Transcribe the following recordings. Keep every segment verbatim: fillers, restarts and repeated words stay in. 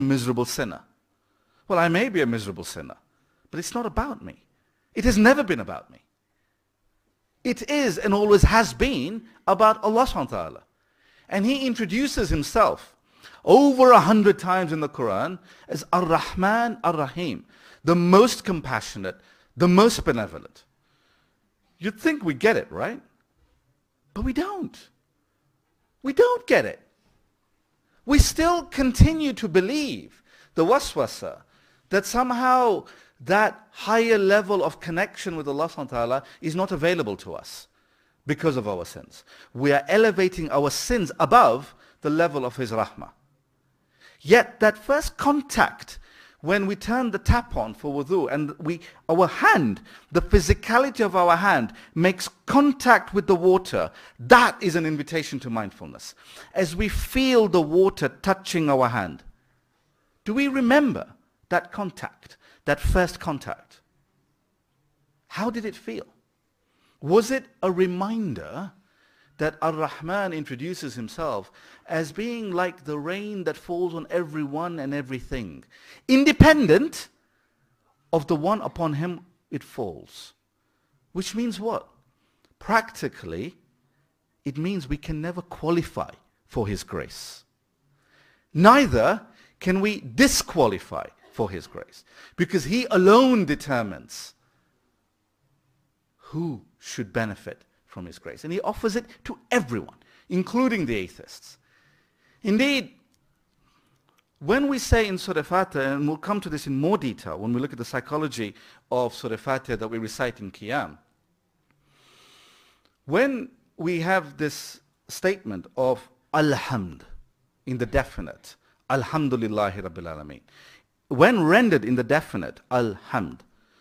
miserable sinner. Well, I may be a miserable sinner, but it's not about me. It has never been about me. It is and always has been about Allah subhanahu wa ta'ala. And he introduces himself over a hundred times in the Quran as Ar-Rahman Ar-Rahim, the most compassionate, the most benevolent. You'd think we get it, right? But we don't. We don't get it. We still continue to believe the waswasa that somehow that higher level of connection with Allah subhanahu wa ta'ala is not available to us because of our sins. We are elevating our sins above the level of His rahmah. Yet that first contact, when we turn the tap on for wudu and we, our hand, the physicality of our hand makes contact with the water, that is an invitation to mindfulness. As we feel the water touching our hand, do we remember that contact, that first contact? How did it feel? Was it a reminder that Ar-Rahman introduces himself as being like the rain that falls on everyone and everything, independent of the one upon him it falls? Which means what? Practically, it means we can never qualify for His grace. Neither can we disqualify for His grace, because He alone determines who should benefit from His grace. And He offers it to everyone, including the atheists. Indeed, when we say in Surah Fatiha, and we'll come to this in more detail when we look at the psychology of Surah Fatiha that we recite in Qiyam, when we have this statement of Alhamd in the definite, Alhamdulillahi Rabbil Alameen, when rendered in the definite, Alhamd,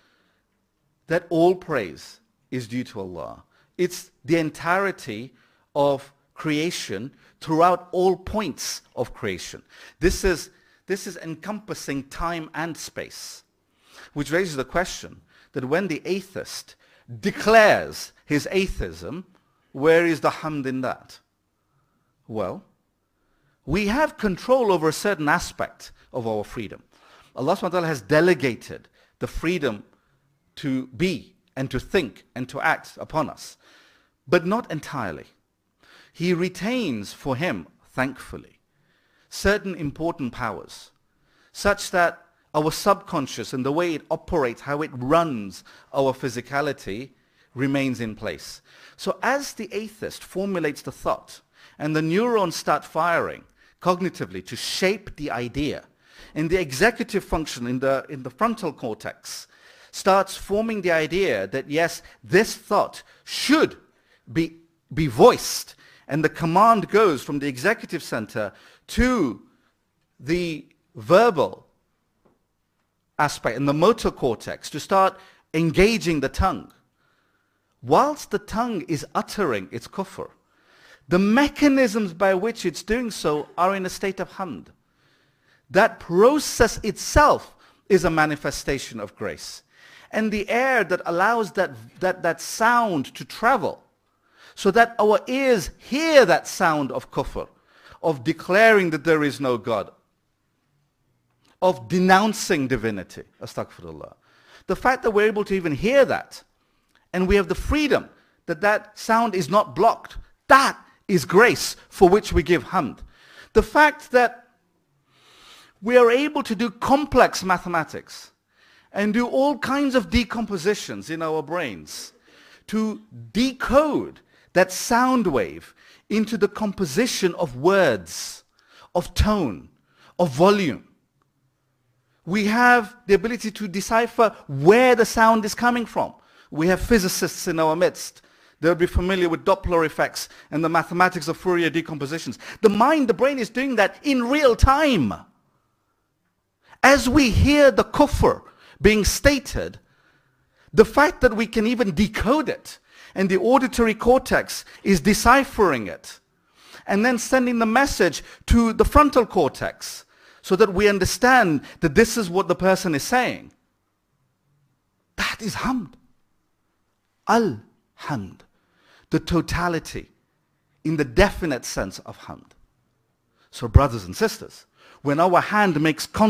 that all praise is due to Allah. It's the entirety of creation throughout all points of creation. This is, this is encompassing time and space, which raises the question that when the atheist declares his atheism, where is the hamd in that? Well, we have control over a certain aspect of our freedom. Allah subhanahu wa ta'ala has delegated the freedom to be and to think and to act upon us, but not entirely. He retains for him, thankfully, certain important powers, such that our subconscious and the way it operates, how it runs our physicality, remains in place. So as the atheist formulates the thought and the neurons start firing cognitively to shape the idea, and the executive function in the, in the frontal cortex starts forming the idea that yes, this thought should be, be voiced, and the command goes from the executive center to the verbal aspect and the motor cortex to start engaging the tongue. Whilst the tongue is uttering its kufr, the mechanisms by which it's doing so are in a state of hamd. That process itself is a manifestation of grace. And the air that allows that, that, that sound to travel, so that our ears hear that sound of kufr, of declaring that there is no God, of denouncing divinity, astaghfirullah. The fact that we're able to even hear that, and we have the freedom that that sound is not blocked, that is grace for which we give hamd. The fact that we are able to do complex mathematics and do all kinds of decompositions in our brains to decode that sound wave into the composition of words, of tone, of volume. We have the ability to decipher where the sound is coming from. We have physicists in our midst. They'll be familiar with Doppler effects and the mathematics of Fourier decompositions. The mind, the brain is doing that in real time. As we hear the kufr being stated, the fact that we can even decode it, and the auditory cortex is deciphering it, and then sending the message to the frontal cortex, so that we understand that this is what the person is saying. That is hamd. Al-hamd. The totality, in the definite sense of hamd. So brothers and sisters, When our hand makes